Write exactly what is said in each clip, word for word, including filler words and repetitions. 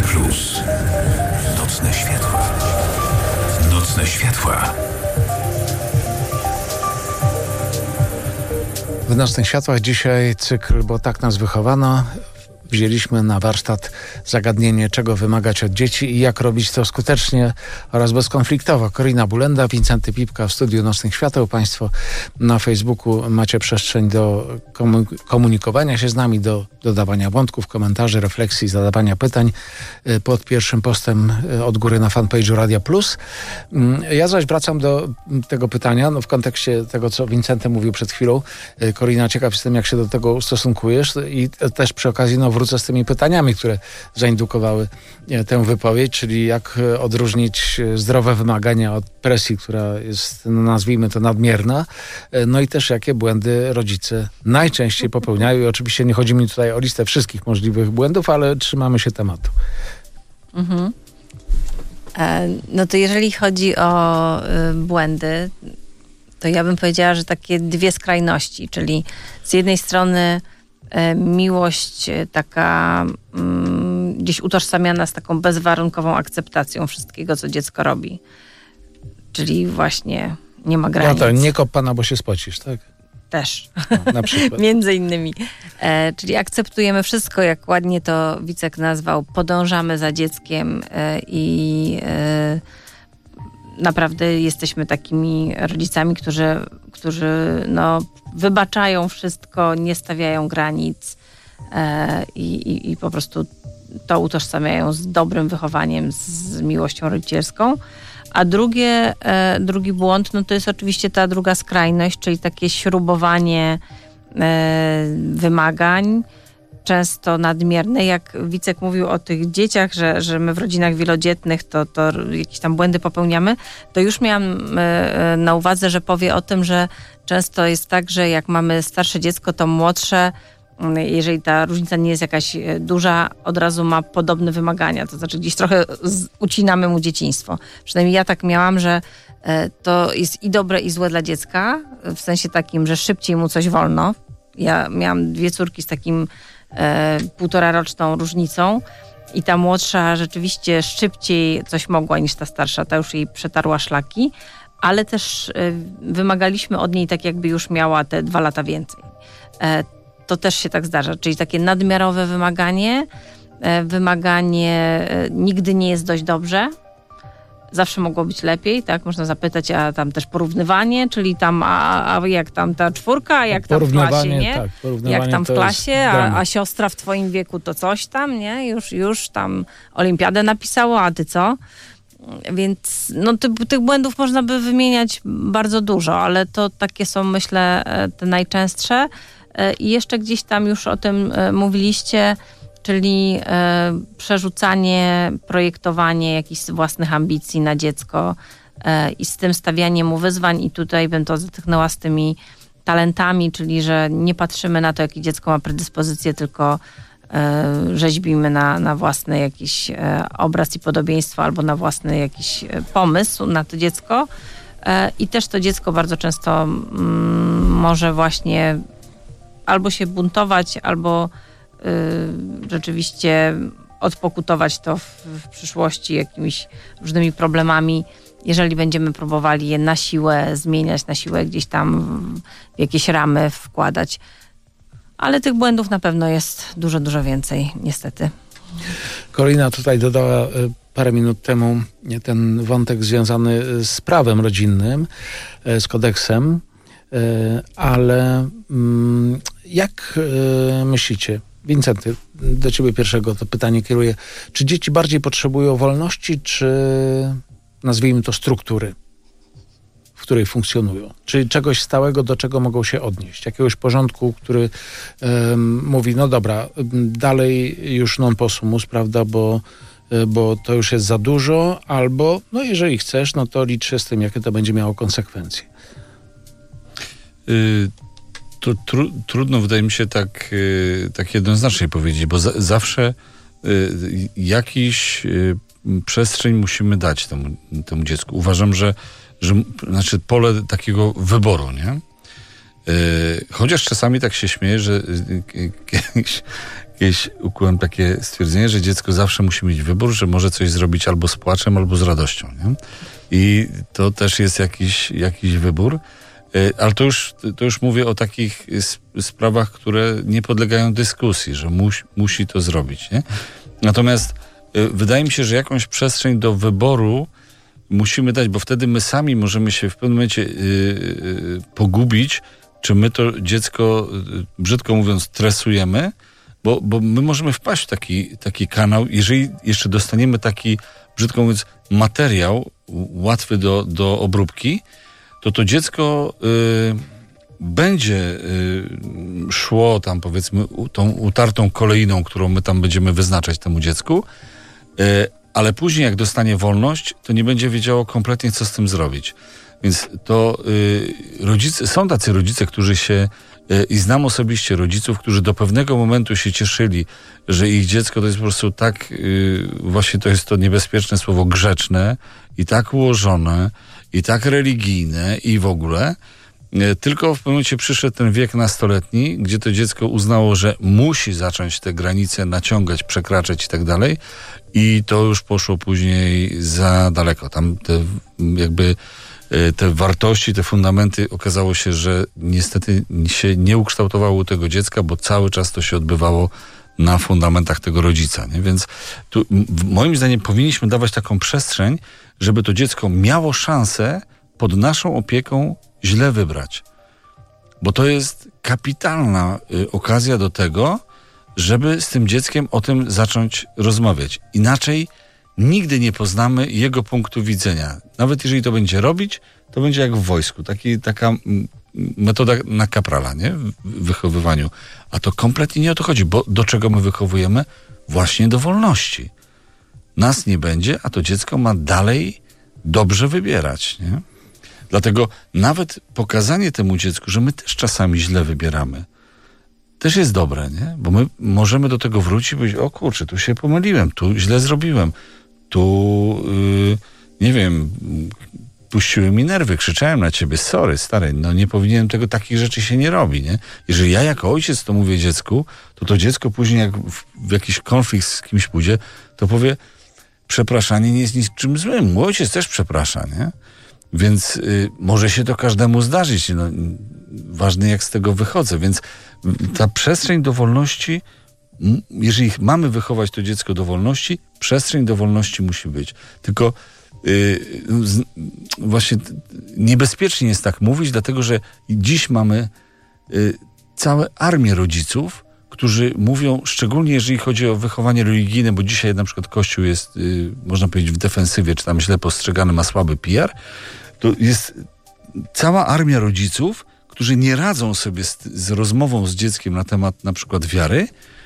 Plus. Nocne światła. Nocne światła. W Nocnych Światłach dzisiaj cykl, bo tak nas wychowano. Wzięliśmy na warsztat zagadnienie, czego wymagać od dzieci i jak robić to skutecznie oraz bezkonfliktowo. Korina Bulenda, Wincenty Pipka w studiu Nocnych Świateł. Państwo na Facebooku macie przestrzeń do komunikowania się z nami, do dodawania wątków, komentarzy, refleksji, zadawania pytań pod pierwszym postem od góry na fanpage'u Radia Plus. Ja zaś wracam do tego pytania, no w kontekście tego, co Wincenty mówił przed chwilą. Korina, ciekaw jestem, jak się do tego ustosunkujesz i też przy okazji no, wrócę z tymi pytaniami, które zaindukowały tę wypowiedź, czyli jak odróżnić zdrowe wymagania od presji, która jest, no nazwijmy to, nadmierna, no i też jakie błędy rodzice najczęściej popełniają. I oczywiście nie chodzi mi tutaj o listę wszystkich możliwych błędów, ale trzymamy się tematu. Mhm. E, no to jeżeli chodzi o y, błędy, to ja bym powiedziała, że takie dwie skrajności, czyli z jednej strony miłość taka mm, gdzieś utożsamiana z taką bezwarunkową akceptacją wszystkiego, co dziecko robi. Czyli właśnie nie ma granic. No to nie kop pana, bo się spocisz, tak? Też. No, na przykład. Między innymi. E, czyli akceptujemy wszystko, jak ładnie to Wicek nazwał, podążamy za dzieckiem e, i e, naprawdę jesteśmy takimi rodzicami, którzy, którzy no, wybaczają wszystko, nie stawiają granic e, i, i po prostu to utożsamiają z dobrym wychowaniem, z miłością rodzicielską. A drugie, e, drugi błąd, no to jest oczywiście ta druga skrajność, czyli takie śrubowanie e, wymagań, często nadmierne. Jak Wicek mówił o tych dzieciach, że, że my w rodzinach wielodzietnych to, to jakieś tam błędy popełniamy, to już miałam e, na uwadze, że powie o tym, że często jest tak, że jak mamy starsze dziecko, to młodsze, jeżeli ta różnica nie jest jakaś duża, od razu ma podobne wymagania. To znaczy gdzieś trochę z, ucinamy mu dzieciństwo. Przynajmniej ja tak miałam, że e, to jest i dobre, i złe dla dziecka, w sensie takim, że szybciej mu coś wolno. Ja miałam dwie córki z takim e, półtora roczną różnicą i ta młodsza rzeczywiście szybciej coś mogła niż ta starsza. Ta już jej przetarła szlaki, ale też e, wymagaliśmy od niej tak, jakby już miała te dwa lata więcej. E, to też się tak zdarza, czyli takie nadmiarowe wymaganie, e, wymaganie e, nigdy nie jest dość dobrze. Zawsze mogło być lepiej, tak? Można zapytać, a tam też porównywanie, czyli tam, a, a jak tam ta czwórka, a jak tam w klasie, nie? Tak, jak tam w klasie, a, a siostra w twoim wieku to coś tam, nie? Już, już tam olimpiadę napisało, a ty co? Więc no, ty, tych błędów można by wymieniać bardzo dużo, ale to takie są, myślę, te najczęstsze. I jeszcze gdzieś tam już o tym mówiliście, czyli e, przerzucanie, projektowanie jakichś własnych ambicji na dziecko e, i z tym stawianie mu wyzwań. I tutaj bym to zatychnęła z tymi talentami, czyli że nie patrzymy na to, jakie dziecko ma predyspozycje, tylko e, rzeźbimy na, na własny jakiś e, obraz i podobieństwo albo na własny jakiś pomysł na to dziecko. E, I też to dziecko bardzo często mm, może właśnie albo się buntować, albo y, rzeczywiście odpokutować to w, w przyszłości jakimiś różnymi problemami, jeżeli będziemy próbowali je na siłę zmieniać, na siłę gdzieś tam w, w jakieś ramy wkładać. Ale tych błędów na pewno jest dużo, dużo więcej, niestety. Korina tutaj dodała parę minut temu ten wątek związany z prawem rodzinnym, z kodeksem. Ale jak myślicie, Wincenty, do ciebie pierwszego to pytanie kieruję, czy dzieci bardziej potrzebują wolności, czy nazwijmy to struktury, w której funkcjonują? Czy czegoś stałego, do czego mogą się odnieść? Jakiegoś porządku, który um, mówi, no dobra, dalej już non possumus, prawda, bo, bo to już jest za dużo, albo no jeżeli chcesz, no to licz się z tym, jakie to będzie miało konsekwencje. To tru, trudno, wydaje mi się, tak, tak jednoznacznie powiedzieć, bo za, zawsze jakiś przestrzeń musimy dać temu, temu dziecku. Uważam, że, że znaczy pole takiego wyboru, nie? Chociaż czasami tak się śmieję, że kiedyś, kiedyś ukułem takie stwierdzenie, że dziecko zawsze musi mieć wybór, że może coś zrobić albo z płaczem, albo z radością. Nie? I to też jest jakiś, jakiś wybór. Ale to już, to już mówię o takich sprawach, które nie podlegają dyskusji, że musi, musi to zrobić. Nie? Natomiast wydaje mi się, że jakąś przestrzeń do wyboru musimy dać, bo wtedy my sami możemy się w pewnym momencie yy, yy, pogubić, czy my to dziecko, yy, brzydko mówiąc, stresujemy, bo, bo my możemy wpaść w taki, taki kanał, jeżeli jeszcze dostaniemy taki, brzydko mówiąc, materiał łatwy do, do obróbki, to to dziecko y, będzie y, szło tam, powiedzmy, tą utartą kolejną, którą my tam będziemy wyznaczać temu dziecku, y, ale później jak dostanie wolność, to nie będzie wiedziało kompletnie, co z tym zrobić. Więc to y, rodzice, są tacy rodzice, którzy się, y, i znam osobiście rodziców, którzy do pewnego momentu się cieszyli, że ich dziecko to jest po prostu tak, y, właśnie to jest to niebezpieczne słowo, grzeczne i tak ułożone, i tak religijne i w ogóle, tylko w pewnym momencie przyszedł ten wiek nastoletni, gdzie to dziecko uznało, że musi zacząć te granice naciągać, przekraczać i tak dalej, i to już poszło później za daleko. Tam te jakby te wartości, te fundamenty, okazało się, że niestety się nie ukształtowało u tego dziecka, bo cały czas to się odbywało na fundamentach tego rodzica. Nie? Więc tu moim zdaniem powinniśmy dawać taką przestrzeń, żeby to dziecko miało szansę pod naszą opieką źle wybrać. Bo to jest kapitalna y, okazja do tego, żeby z tym dzieckiem o tym zacząć rozmawiać. Inaczej nigdy nie poznamy jego punktu widzenia. Nawet jeżeli to będzie robić, to będzie jak w wojsku. Taki, taka metoda na kaprala, nie? W wychowywaniu. A to kompletnie nie o to chodzi, bo do czego my wychowujemy? Właśnie do wolności. Nas nie będzie, a to dziecko ma dalej dobrze wybierać, nie? Dlatego nawet pokazanie temu dziecku, że my też czasami źle wybieramy, też jest dobre, nie? Bo my możemy do tego wrócić i powiedzieć, o kurczę, tu się pomyliłem, tu źle zrobiłem, tu, yy, nie wiem, puściły mi nerwy, krzyczałem na ciebie, sorry, stary, no nie powinienem tego, takich rzeczy się nie robi, nie? Jeżeli ja jako ojciec to mówię dziecku, to to dziecko później jak w, w jakiś konflikt z kimś pójdzie, to powie, przepraszanie nie jest niczym złym, mój ojciec też przeprasza, nie? Więc y, może się to każdemu zdarzyć, no, ważne jak z tego wychodzę, więc ta przestrzeń do wolności, jeżeli mamy wychować to dziecko do wolności, przestrzeń do wolności musi być. Tylko y, z, właśnie niebezpiecznie jest tak mówić, dlatego że dziś mamy y, całe armię rodziców, którzy mówią, szczególnie jeżeli chodzi o wychowanie religijne, bo dzisiaj na przykład Kościół jest, y, można powiedzieć, w defensywie, czy tam źle postrzegany, ma słaby P R, to jest cała armia rodziców, którzy nie radzą sobie z, z rozmową z dzieckiem na temat na przykład wiary.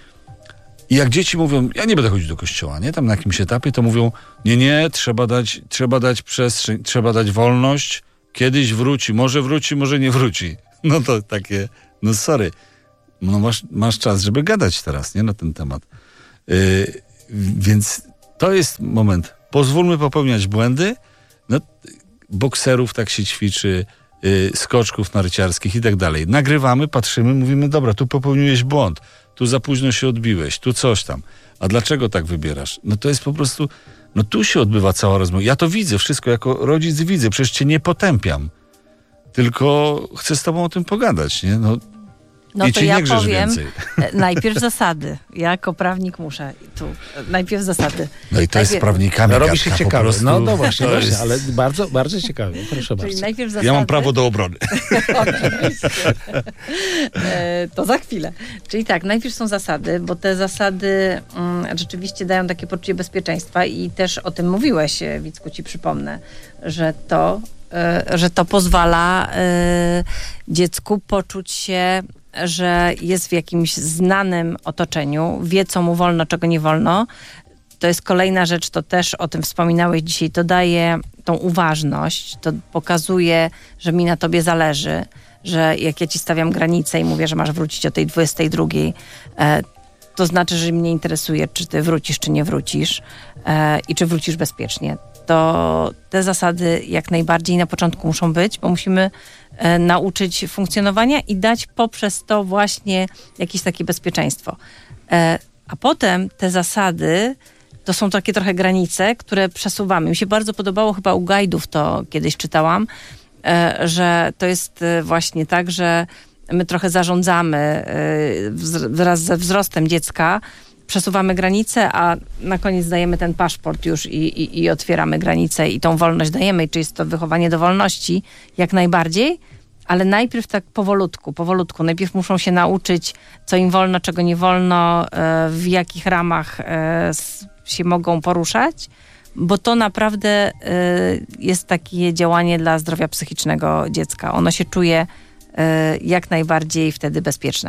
I jak dzieci mówią, ja nie będę chodzić do kościoła, nie? Tam na jakimś etapie, to mówią, nie, nie, trzeba dać, trzeba dać przestrzeń, trzeba dać wolność, kiedyś wróci, może wróci, może nie wróci. No to takie, no sorry, no masz, masz czas, żeby gadać teraz, nie? Na ten temat. Yy, więc to jest moment. Pozwólmy popełniać błędy. No, bokserów tak się ćwiczy, yy, skoczków narciarskich i tak dalej. Nagrywamy, patrzymy, mówimy, dobra, tu popełniłeś błąd, tu za późno się odbiłeś, tu coś tam. A dlaczego tak wybierasz? No to jest po prostu, no tu się odbywa cała rozmowa. Ja to widzę, wszystko jako rodzic widzę, przecież cię nie potępiam. Tylko chcę z tobą o tym pogadać, nie? No, No I to ci ja nie grzesz powiem, więcej. najpierw zasady. Ja jako prawnik muszę tu. Najpierw zasady. No i to najpierw... jest prawnikami. No, robi się Gadka, ciekawe. prostu, No, no właśnie, właśnie jest... ale bardzo, bardzo ciekawe. Proszę Czyli bardzo. najpierw zasady. Ja mam prawo do obrony. Oczywiście. E, to za chwilę. Czyli tak, najpierw są zasady, bo te zasady mm, rzeczywiście dają takie poczucie bezpieczeństwa i też o tym mówiłeś, Wicku, ci przypomnę, że to, e, że to pozwala e, dziecku poczuć się, że jest w jakimś znanym otoczeniu, wie, co mu wolno, czego nie wolno. To jest kolejna rzecz, to też o tym wspominałeś dzisiaj, to daje tą uważność, to pokazuje, że mi na tobie zależy, że jak ja ci stawiam granicę i mówię, że masz wrócić o tej dwudziestej drugiej, e, to znaczy, że mnie interesuje, czy ty wrócisz, czy nie wrócisz e, i czy wrócisz bezpiecznie. To te zasady jak najbardziej na początku muszą być, bo musimy e, nauczyć funkcjonowania i dać poprzez to właśnie jakieś takie bezpieczeństwo. E, a potem te zasady to są takie trochę granice, które przesuwamy. Mi się bardzo podobało, chyba u guidów to kiedyś czytałam, e, że to jest e, właśnie tak, że my trochę zarządzamy e, wraz ze wzrostem dziecka, przesuwamy granice, a na koniec dajemy ten paszport już i, i, i otwieramy granicę i tą wolność dajemy. I czy jest to wychowanie do wolności? Jak najbardziej, ale najpierw tak powolutku, powolutku. Najpierw muszą się nauczyć, co im wolno, czego nie wolno, e, w jakich ramach e, się mogą poruszać, bo to naprawdę y, jest takie działanie dla zdrowia psychicznego dziecka. Ono się czuje y, jak najbardziej wtedy bezpieczne.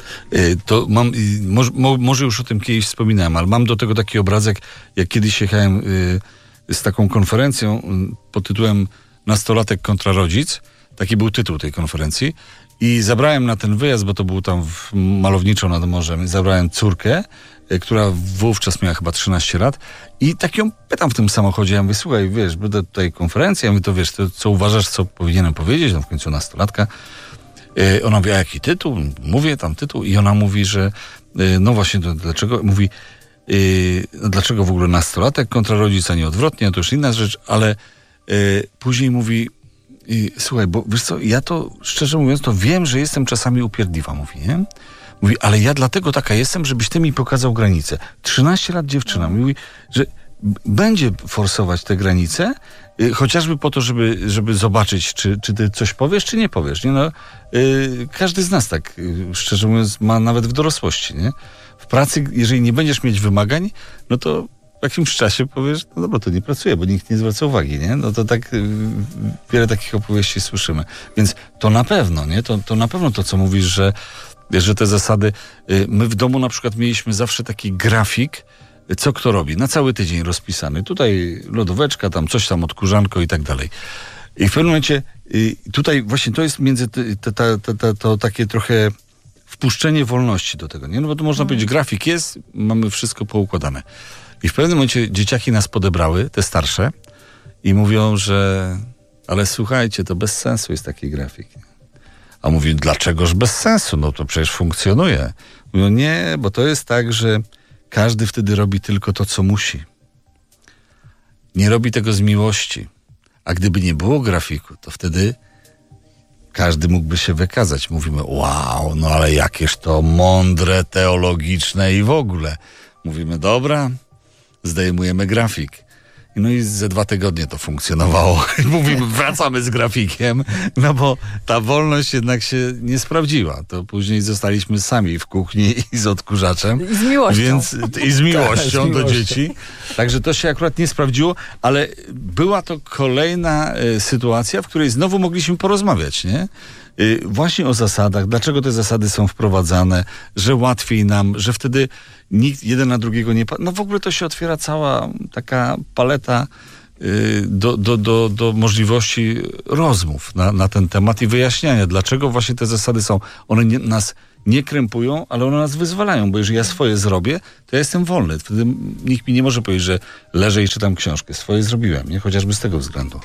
To mam, może, może już o tym kiedyś wspominałem, ale mam do tego taki obrazek, jak kiedyś jechałem y, z taką konferencją y, pod tytułem Nastolatek kontra rodzic. Taki był tytuł tej konferencji. I zabrałem na ten wyjazd, bo to był tam w malowniczo nad morzem, zabrałem córkę, która wówczas miała chyba trzynaście lat i tak ją pytam w tym samochodzie, ja mówię, słuchaj, wiesz, będę tutaj konferencja, ja mówię, to wiesz, to, co uważasz, co powinienem powiedzieć, no w końcu nastolatka. Yy, ona mówi, a jaki tytuł? Mówię tam tytuł i ona mówi, że yy, no właśnie, to dlaczego? Mówi, yy, no dlaczego w ogóle nastolatek kontra rodzica, nie odwrotnie, to już inna rzecz, ale yy, później mówi, yy, słuchaj, bo wiesz co, ja to, szczerze mówiąc, to wiem, że jestem czasami upierdliwa, mówi, nie? Mówi, ale ja dlatego taka jestem, żebyś ty mi pokazał granicę. trzynaście lat dziewczyna. Mówi, że będzie forsować te granice, y, chociażby po to, żeby, żeby zobaczyć, czy, czy ty coś powiesz, czy nie powiesz. Nie? No, y, każdy z nas tak, y, szczerze mówiąc, ma nawet w dorosłości. Nie? W pracy, jeżeli nie będziesz mieć wymagań, no to w jakimś czasie powiesz, no dobra, to nie pracuję, bo nikt nie zwraca uwagi. Nie? No to tak y, wiele takich opowieści słyszymy. Więc to na pewno, nie? To, to na pewno to, co mówisz, że że te zasady, my w domu na przykład mieliśmy zawsze taki grafik, co kto robi, na cały tydzień rozpisany. Tutaj lodóweczka, tam coś tam, odkurzanko i tak dalej. I w pewnym momencie, tutaj właśnie to jest między, to, to, to, to, to takie trochę wpuszczenie wolności do tego, nie? No bo tu można hmm. powiedzieć, grafik jest, mamy wszystko poukładane. I w pewnym momencie dzieciaki nas podebrały, te starsze, i mówią, że ale słuchajcie, to bez sensu jest taki grafik. A mówi, dlaczegoż bez sensu? No to przecież funkcjonuje. Mówią, nie, bo to jest tak, że każdy wtedy robi tylko to, co musi. Nie robi tego z miłości. A gdyby nie było grafiku, to wtedy każdy mógłby się wykazać. Mówimy, wow, no ale jakież to mądre, teologiczne i w ogóle. Mówimy, dobra, zdejmujemy grafik. No i ze dwa tygodnie to funkcjonowało. Mówimy, wracamy z grafikiem, no bo ta wolność jednak się nie sprawdziła. To później zostaliśmy sami w kuchni i z odkurzaczem. I z miłością. Więc, I z miłością tak, z do miłością. dzieci. Także to się akurat nie sprawdziło, ale była to kolejna y, sytuacja, w której znowu mogliśmy porozmawiać, nie? Y, właśnie o zasadach, dlaczego te zasady są wprowadzane, że łatwiej nam, że wtedy nikt jeden na drugiego nie... Pa- no w ogóle to się otwiera cała taka paleta y, do, do, do, do możliwości rozmów na, na ten temat i wyjaśniania, dlaczego właśnie te zasady są. One nie, nas nie krępują, ale one nas wyzwalają, bo jeżeli ja swoje zrobię, to ja jestem wolny. Wtedy nikt mi nie może powiedzieć, że leżę i czytam książkę. Swoje zrobiłem, nie? Chociażby z tego względu.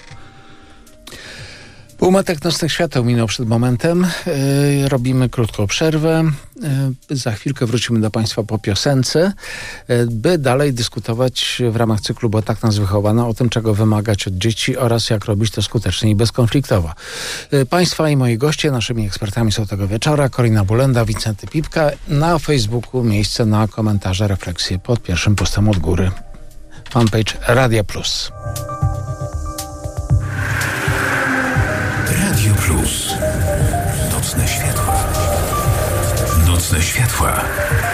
Półmetek nocnych świateł minął przed momentem. Yy, robimy krótką przerwę. Yy, za chwilkę wrócimy do Państwa po piosence, yy, by dalej dyskutować w ramach cyklu Bo tak nas wychowano o tym, czego wymagać od dzieci oraz jak robić to skutecznie i bezkonfliktowo. Yy, Państwa i moi goście, naszymi ekspertami są tego wieczora Korina Bulenda, Wincenty Pipka. Na Facebooku miejsce na komentarze, refleksje pod pierwszym postem od góry. Fanpage Radia Plus. Radio Plus. Nocne światła. Nocne światła.